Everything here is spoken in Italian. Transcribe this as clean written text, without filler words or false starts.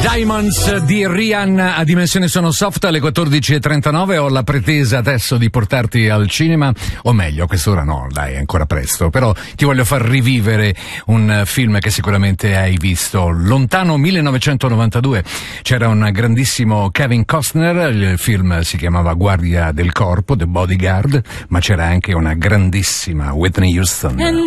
Diamonds di Rihan a Dimensione Sono Soft alle 14.39. Ho la pretesa adesso di portarti al cinema, o meglio, a quest'ora no, dai, è ancora presto, però ti voglio far rivivere un film che sicuramente hai visto. Lontano 1992 c'era un grandissimo Kevin Costner, il film si chiamava Guardia del Corpo, The Bodyguard, ma c'era anche una grandissima Whitney Houston.